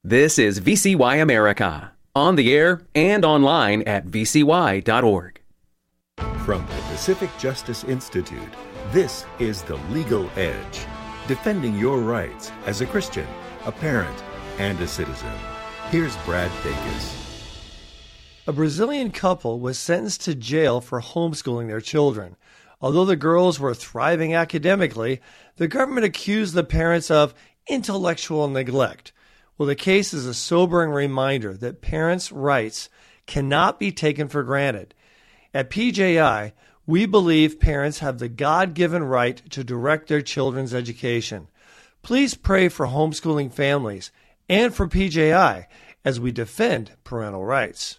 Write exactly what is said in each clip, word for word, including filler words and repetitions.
This is V C Y America, on the air and online at v c y dot org. From the Pacific Justice Institute, this is The Legal Edge, defending your rights as a Christian, a parent, and a citizen. Here's Brad Dacus. A Brazilian couple was sentenced to jail for homeschooling their children. Although the girls were thriving academically, the government accused the parents of intellectual neglect. Well, the case is a sobering reminder that parents' rights cannot be taken for granted. At P J I, we believe parents have the God-given right to direct their children's education. Please pray for homeschooling families and for P J I as we defend parental rights.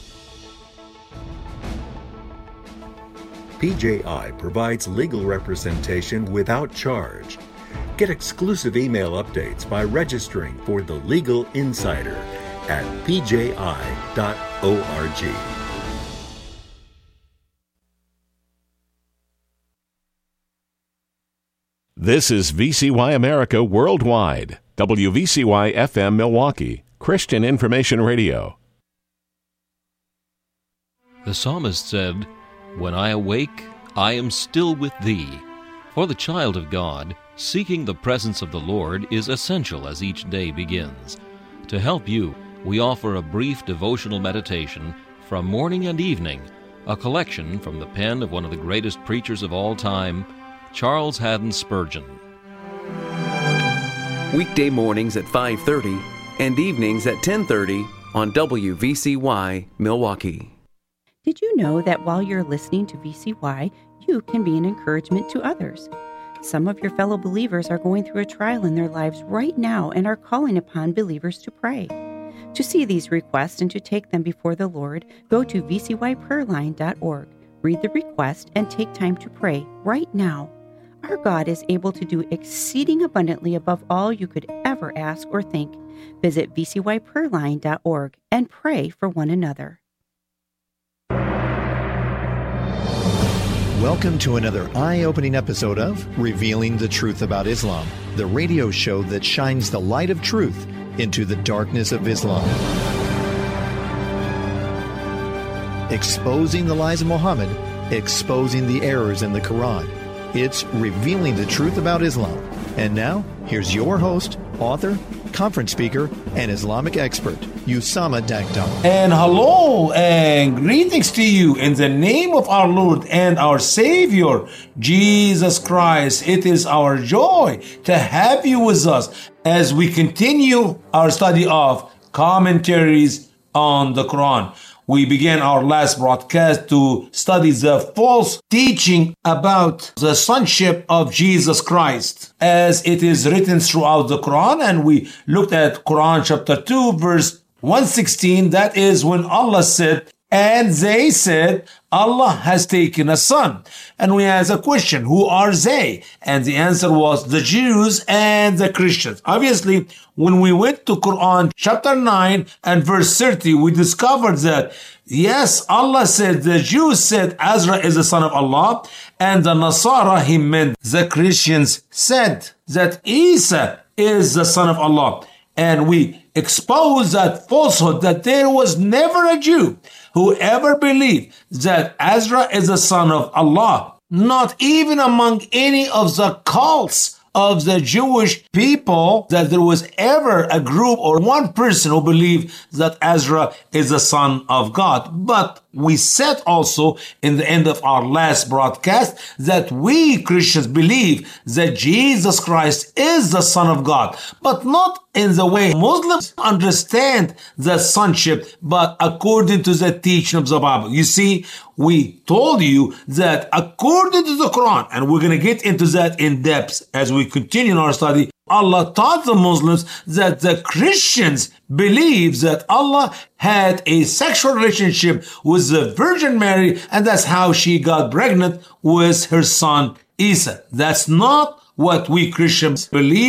P J I provides legal representation without charge. Get exclusive email updates by registering for the Legal Insider at p j i dot org. This is V C Y America Worldwide, W V C Y F M Milwaukee, Christian Information Radio. The psalmist said, "When I awake, I am still with thee." For the child of God, seeking the presence of the Lord is essential as each day begins. To help you, we offer a brief devotional meditation from morning and evening, a collection from the pen of one of the greatest preachers of all time, Charles Haddon Spurgeon. Weekday mornings at five thirty and evenings at ten thirty on W V C Y Milwaukee. Did you know that while you're listening to V C Y, you can be an encouragement to others? Some of your fellow believers are going through a trial in their lives right now and are calling upon believers to pray. To see these requests and to take them before the Lord, go to v c y prayer line dot org. Read the request and take time to pray right now. Our God is able to do exceeding abundantly above all you could ever ask or think. Visit v c y prayer line dot org and pray for one another. Welcome to another eye-opening episode of Revealing the Truth About Islam, the radio show that shines the light of truth into the darkness of Islam. Exposing the lies of Muhammad, exposing the errors in the Quran. It's Revealing the Truth About Islam. And now, here's your host, author, conference speaker, and Islamic expert, Usama Dagdar. And hello and greetings to you in the name of our Lord and our Savior, Jesus Christ. It is our joy to have you with us as we continue our study of commentaries on the Quran. We began our last broadcast to study the false teaching about the sonship of Jesus Christ as it is written throughout the Quran. And we looked at Quran chapter two, verse one sixteen. That is when Allah said, "And they said, Allah has taken a son." And we asked a question, who are they? And the answer was the Jews and the Christians. Obviously, when we went to Quran chapter nine and verse thirty, we discovered that, yes, Allah said, the Jews said Azra is the son of Allah, and the Nasara, he meant the Christians, said that Isa is the son of Allah. And we exposed that falsehood, that there was never a Jew who ever believed that Azra is the son of Allah, not even among any of the cults of the Jewish people, that there was ever a group or one person who believed that Azra is the son of God. But we said also in the end of our last broadcast that we Christians believe that Jesus Christ is the Son of God, but not in the way Muslims understand the sonship, but according to the teaching of the Bible. You see, we told you that according to the Quran, and we're going to get into that in depth as we continue in our study, Allah taught the Muslims that the Christians believe that Allah had a sexual relationship with the Virgin Mary, and that's how she got pregnant with her son Isa. That's not what we Christians believe,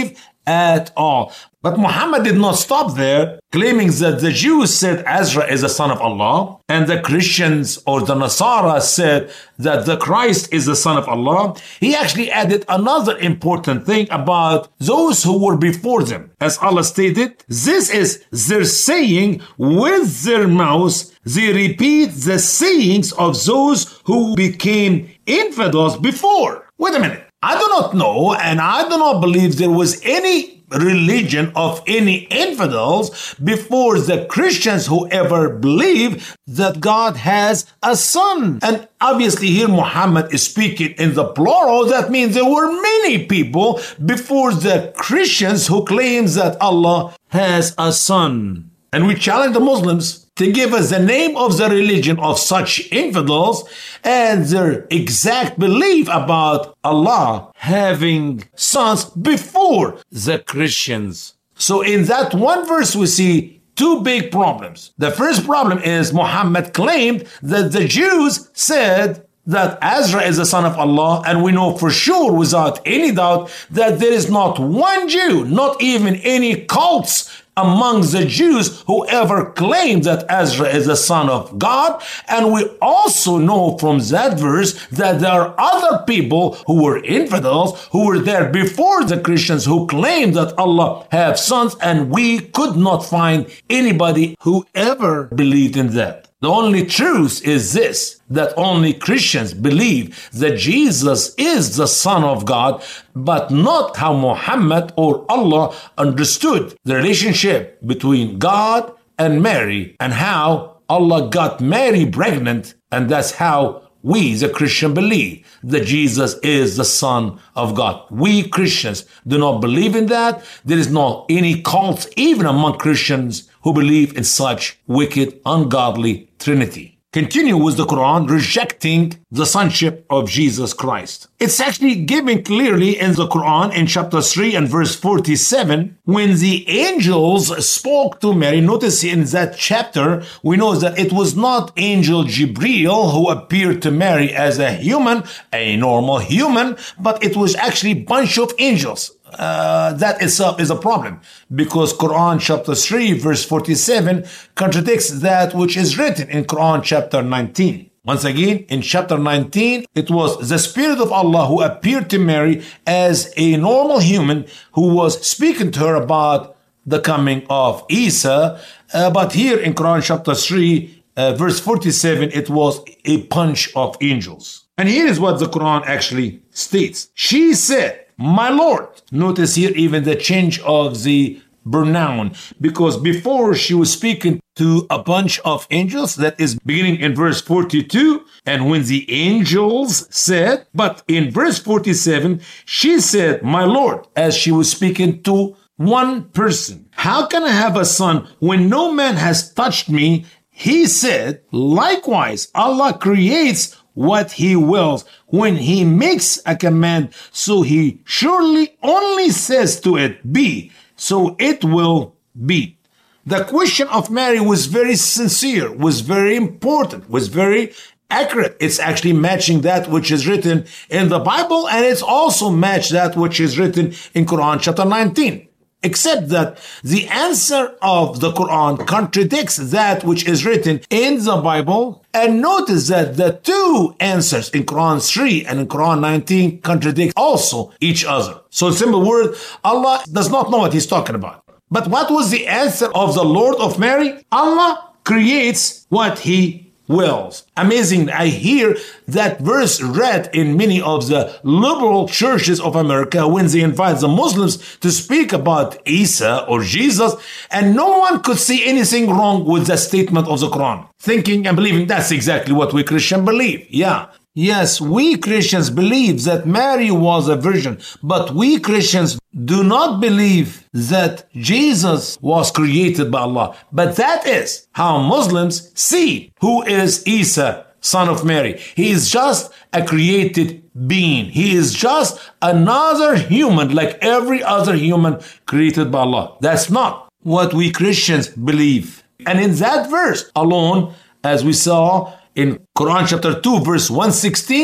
at all. But Muhammad did not stop there, claiming that the Jews said Azra is the son of Allah, and the Christians or the Nasara said that the Christ is the son of Allah. He actually added another important thing about those who were before them. As Allah stated, this is their saying with their mouths. They repeat the sayings of those who became infidels before. Wait a minute. I do not know, and I do not believe there was any religion of any infidels before the Christians who ever believe that God has a son. And obviously here Muhammad is speaking in the plural. That means there were many people before the Christians who claim that Allah has a son. And we challenge the Muslims to give us the name of the religion of such infidels and their exact belief about Allah having sons before the Christians. So in that one verse we see two big problems. The first problem is Muhammad claimed that the Jews said that Azra is the son of Allah, and we know for sure without any doubt that there is not one Jew, not even any cults among the Jews who ever claimed that Azra is the son of God. And we also know from that verse that there are other people who were infidels who were there before the Christians who claimed that Allah have sons, and we could not find anybody who ever believed in that. The only truth is this, that only Christians believe that Jesus is the Son of God, but not how Muhammad or Allah understood the relationship between God and Mary and how Allah got Mary pregnant, and that's how we, the Christian, believe that Jesus is the Son of God. We Christians do not believe in that. There is not any cult, even among Christians, who believe in such wicked, ungodly Trinity. Continue with the Quran rejecting the sonship of Jesus Christ. It's actually given clearly in the Quran in chapter three and verse forty-seven. When the angels spoke to Mary, notice in that chapter, we know that it was not angel Jibreel who appeared to Mary as a human, a normal human, but it was actually a bunch of angels. Uh, that itself is a problem, because Quran chapter three verse forty-seven contradicts that which is written in Quran chapter nineteen. Once again, in chapter nineteen, it was the Spirit of Allah who appeared to Mary as a normal human who was speaking to her about the coming of Isa. Uh, but here in Quran chapter three uh, verse forty-seven, it was a bunch of angels. And here is what the Quran actually states. She said, "My Lord." Notice here even the change of the pronoun, because before she was speaking to a bunch of angels, that is beginning in verse forty-two, and when the angels said, but in verse forty-seven, she said, "My Lord," as she was speaking to one person. "How can I have a son when no man has touched me?" He said, "Likewise, Allah creates what he wills when he makes a command, so he surely only says to it, be, so it will be." The question of Mary was very sincere, was very important, was very accurate. It's actually matching that which is written in the Bible, and it's also matched that which is written in Quran chapter nineteen. Except that the answer of the Quran contradicts that which is written in the Bible. And notice that the two answers in Quran three and in Quran nineteen contradict also each other. So in simple word, Allah does not know what he's talking about. But what was the answer of the Lord of Mary? Allah creates what he wills. Amazing. I hear that verse read in many of the liberal churches of America when they invite the Muslims to speak about Isa or Jesus, and no one could see anything wrong with the statement of the Quran, thinking and believing that's exactly what we Christians believe. Yeah. Yes, we Christians believe that Mary was a virgin, but we Christians do not believe that Jesus was created by Allah. But that is how Muslims see who is Isa, son of Mary. He is just a created being. He is just another human like every other human created by Allah. That's not what we Christians believe. And in that verse alone, as we saw in Quran chapter two, verse one sixteen,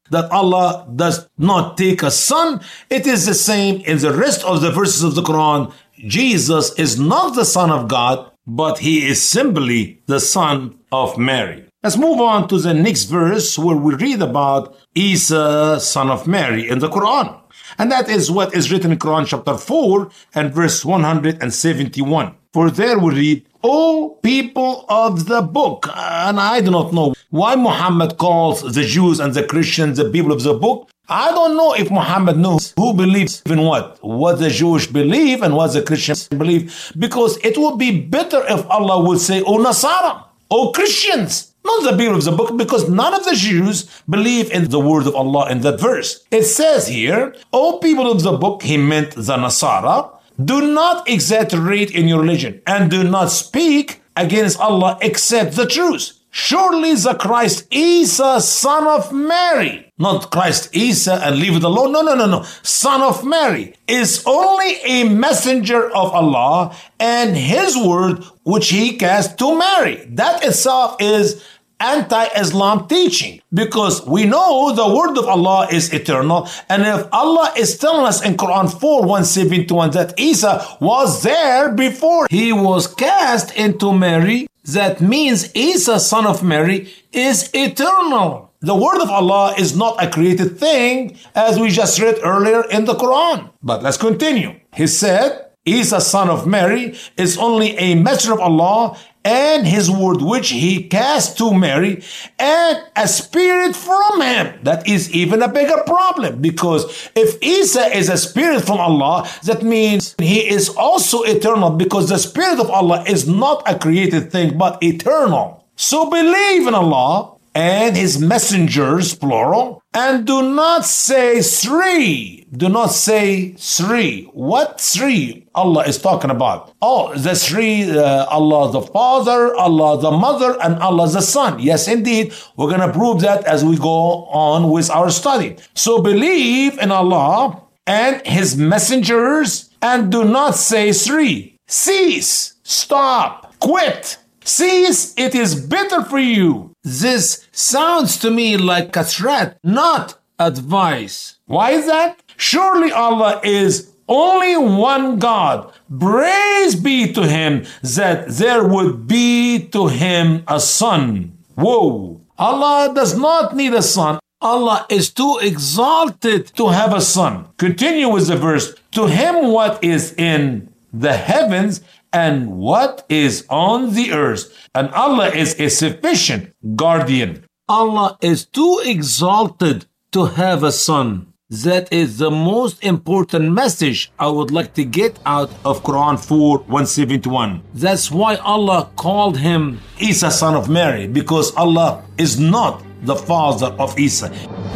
that Allah does not take a son. It is the same in the rest of the verses of the Quran. Jesus is not the Son of God, but he is simply the Son of Mary. Let's move on to the next verse where we read about Isa, son of Mary, in the Quran. And that is what is written in Quran chapter four and verse one hundred seventy-one. For there we read, O people of the book. And I do not know why Muhammad calls the Jews and the Christians the people of the book. I don't know if Muhammad knows who believes in what, what the Jewish believe and what the Christians believe, because it would be better if Allah would say, O Nasara, O Christians, not the people of the book, because none of the Jews believe in the word of Allah in that verse. It says here, O people of the book, he meant the Nasara, do not exaggerate in your religion and do not speak against Allah except the truth. Surely the Christ Isa, son of Mary, not Christ Isa and leave it alone. No, no, no, no. Son of Mary is only a messenger of Allah and his word which he cast to Mary. That itself is anti-Islam teaching, because we know the word of Allah is eternal, and if Allah is telling us in Quran four one seventy-one that Isa was there before he was cast into Mary, that means Isa, son of Mary, is eternal. The word of Allah is not a created thing, as we just read earlier in the Quran. But let's continue. He said, Isa, son of Mary, is only a messenger of Allah and his word which he cast to Mary, and a spirit from him. That is even a bigger problem, because if Isa is a spirit from Allah, that means he is also eternal, because the spirit of Allah is not a created thing but eternal. So believe in Allah and his messengers, plural, and do not say three. Do not say three. What three Allah is talking about? Oh, the three, uh, Allah the Father, Allah the Mother, and Allah the Son. Yes, indeed. We're going to prove that as we go on with our study. So believe in Allah and his messengers and do not say three. Cease. Stop. Quit. Cease. It is better for you. This sounds to me like a threat, not advice. Why is that? Surely Allah is only one God. Praise be to him that there would be to him a son. Whoa. Allah does not need a son. Allah is too exalted to have a son. Continue with the verse. To him what is in the heavens and what is on the earth. And Allah is a sufficient guardian. Allah is too exalted to have a son. That is the most important message I would like to get out of Quran four one seventy-one. That's why Allah called him Isa, son of Mary, because Allah is not the father of Isa.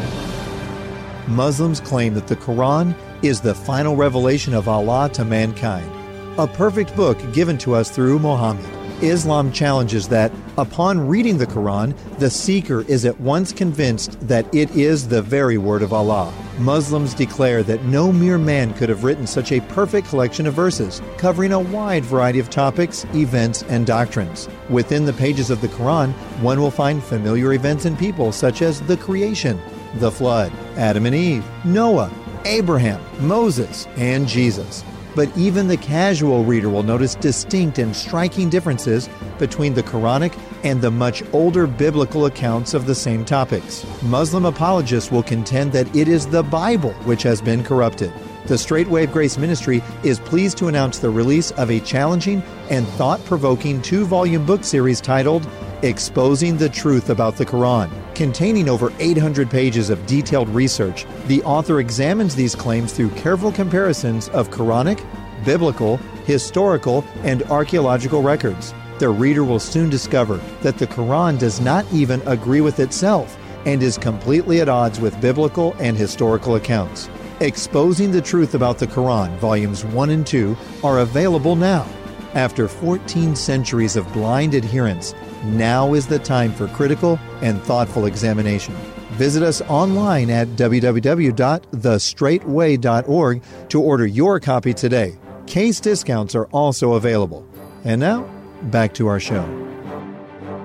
Muslims claim that the Quran is the final revelation of Allah to mankind, a perfect book given to us through Muhammad. Islam challenges that, upon reading the Quran, the seeker is at once convinced that it is the very word of Allah. Muslims declare that no mere man could have written such a perfect collection of verses, covering a wide variety of topics, events, and doctrines. Within the pages of the Quran, one will find familiar events and people such as the creation, the flood, Adam and Eve, Noah, Abraham, Moses, and Jesus. But even the casual reader will notice distinct and striking differences between the Quranic and the much older biblical accounts of the same topics. Muslim apologists will contend that it is the Bible which has been corrupted. The Straight Wave Grace Ministry is pleased to announce the release of a challenging and thought-provoking two-volume book series titled Exposing the Truth About the Quran. Containing over eight hundred pages of detailed research, the author examines these claims through careful comparisons of Quranic, biblical, historical, and archaeological records. The reader will soon discover that the Quran does not even agree with itself and is completely at odds with biblical and historical accounts. Exposing the Truth About the Quran, Volumes one and two, are available now. After fourteen centuries of blind adherence, now is the time for critical and thoughtful examination. Visit us online at w w w dot the straight way dot org to order your copy today. Case discounts are also available. And now, back to our show.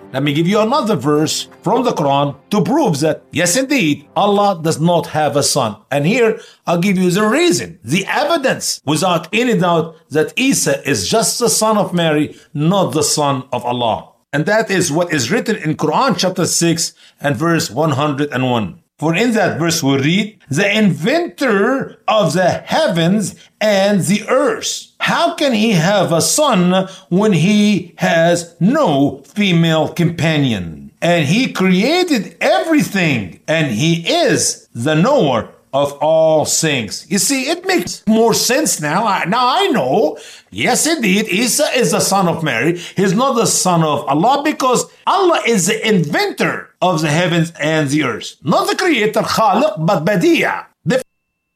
Let me give you another verse from the Quran to prove that, yes, indeed, Allah does not have a son. And here, I'll give you the reason, the evidence, without any doubt, that Isa is just the son of Mary, not the son of Allah. And that is what is written in Quran chapter six and verse one hundred one. For in that verse we read, the inventor of the heavens and the earth. How can he have a son when he has no female companion? And he created everything, and he is the knower of all things. You see, it makes more sense now. Now I know, yes indeed, Isa is the son of Mary. He's not the son of Allah, because Allah is the inventor of the heavens and the earth. Not the creator, Khaliq, but Badi'a.